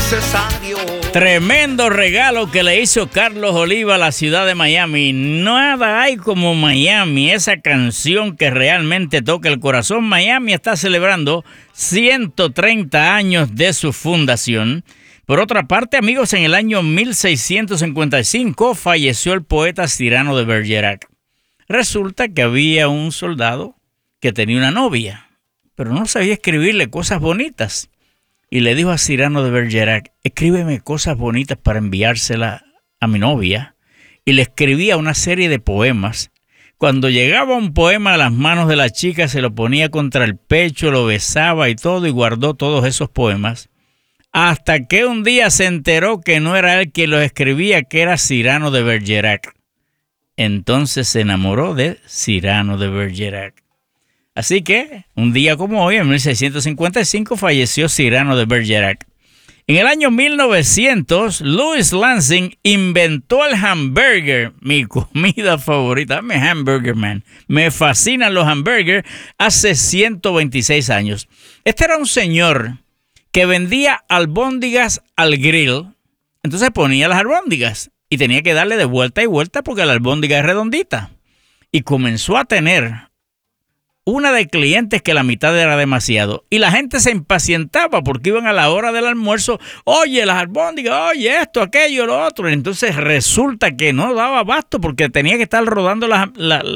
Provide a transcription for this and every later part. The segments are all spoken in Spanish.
necesario. Tremendo regalo que le hizo Carlos Oliva a la ciudad de Miami. Nada hay como Miami, esa canción que realmente toca el corazón. Miami está celebrando 130 años de su fundación. Por otra parte, amigos, en el año 1655 falleció el poeta Cyrano de Bergerac. Resulta que había un soldado que tenía una novia, pero no sabía escribirle cosas bonitas. Y le dijo a Cyrano de Bergerac: escríbeme cosas bonitas para enviárselas a mi novia. Y le escribía una serie de poemas. Cuando llegaba un poema a las manos de la chica, se lo ponía contra el pecho, lo besaba y todo, y guardó todos esos poemas. Hasta que un día se enteró que no era él quien los escribía, que era Cyrano de Bergerac. Entonces se enamoró de Cyrano de Bergerac. Así que, un día como hoy, en 1655, falleció Cyrano de Bergerac. En el año 1900, Louis Lansing inventó el hamburger, mi comida favorita. I'm a hamburger man. Me fascinan los hamburgers. Hace 126 años. Este era un señor que vendía albóndigas al grill. Entonces ponía las albóndigas y tenía que darle de vuelta y vuelta porque la albóndiga es redondita. Y comenzó a tener una de clientes que la mitad era demasiado. Y la gente se impacientaba porque iban a la hora del almuerzo. Oye, las albóndigas, oye, esto, aquello, lo otro. Entonces resulta que no daba abasto porque tenía que estar rodando las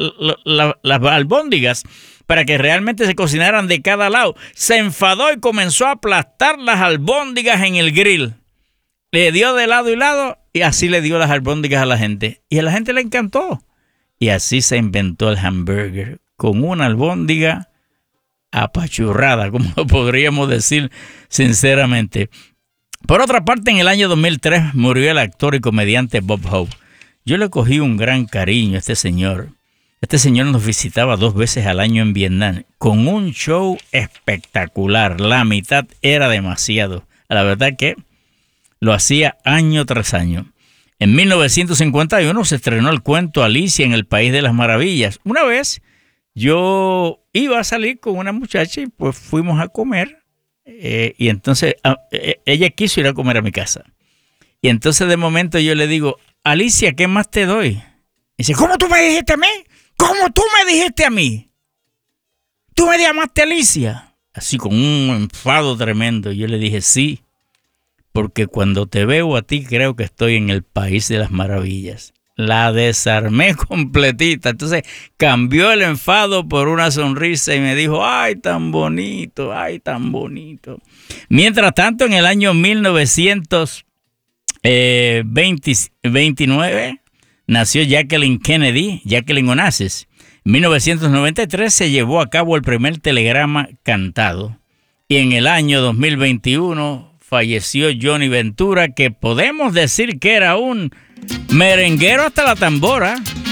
albóndigas para que realmente se cocinaran de cada lado. Se enfadó y comenzó a aplastar las albóndigas en el grill. Le dio de lado y lado y así le dio las albóndigas a la gente. Y a la gente le encantó. Y así se inventó el hamburger, con una albóndiga apachurrada, como lo podríamos decir sinceramente. Por otra parte, en el año 2003 murió el actor y comediante Bob Hope. Yo le cogí un gran cariño a este señor. Este señor nos visitaba 2 veces al año en Vietnam, con un show espectacular. La mitad era demasiado. La verdad que lo hacía año tras año. En 1951 se estrenó el cuento Alicia en el País de las Maravillas. Una vez yo iba a salir con una muchacha y pues fuimos a comer. Y entonces ella quiso ir a comer a mi casa. Y entonces de momento yo le digo: Alicia, ¿qué más te doy? Y dice: ¿cómo tú me dijiste a mí? ¿Cómo tú me dijiste a mí? ¿Tú me llamaste Alicia? Así con un enfado tremendo. Yo le dije: sí, porque cuando te veo a ti creo que estoy en el País de las Maravillas. La desarmé completita. Entonces cambió el enfado por una sonrisa y me dijo: ay, tan bonito, ay, tan bonito. Mientras tanto, en el año 1929 nació Jacqueline Kennedy, Jacqueline Onassis. En 1993 se llevó a cabo el primer telegrama cantado. Y en el año 2021 falleció Johnny Ventura, que podemos decir que era un merenguero hasta la tambora.